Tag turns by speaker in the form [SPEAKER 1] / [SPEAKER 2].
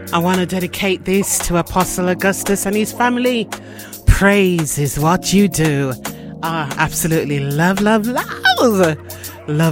[SPEAKER 1] I want to dedicate this to Apostle Augustus and his family. Praise is what you do. Absolutely love, love, love. Love